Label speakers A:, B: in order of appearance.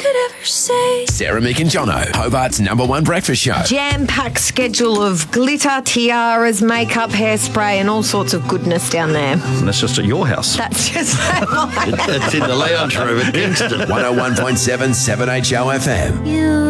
A: could ever say.
B: Sarah, Mick and Jono, Hobart's #1 breakfast show.
C: Jam-packed schedule of glitter, tiaras, makeup, hairspray and all sorts of goodness down there.
D: And that's just at your house.
C: That's just...
E: It's in the lounge room at Kingston.
B: 101.7 7HO FM.